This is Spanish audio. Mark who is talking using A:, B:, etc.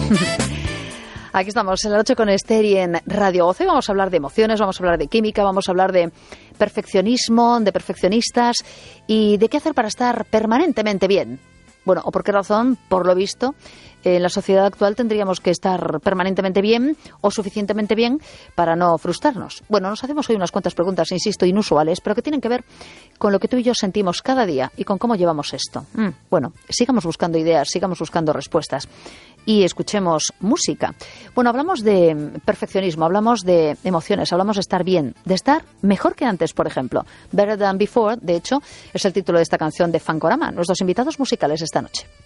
A: Aquí estamos en la noche con Esther y en Radio Goce. Vamos a hablar de emociones, vamos a hablar de química, vamos a hablar de perfeccionismo, de perfeccionistas y de qué hacer para estar permanentemente bien. Bueno, ¿o por qué razón? Por lo visto, en la sociedad actual tendríamos que estar permanentemente bien o suficientemente bien para no frustrarnos. Bueno, nos hacemos hoy unas cuantas preguntas, insisto, inusuales, pero que tienen que ver con lo que tú y yo sentimos cada día y con cómo llevamos esto. Bueno, sigamos buscando ideas, sigamos buscando respuestas y escuchemos música. Bueno, hablamos de perfeccionismo, hablamos de emociones, hablamos de estar bien, de estar mejor que antes, por ejemplo. Better Than Before, de hecho, es el título de esta canción de Fankorama, nuestros invitados musicales esta noche.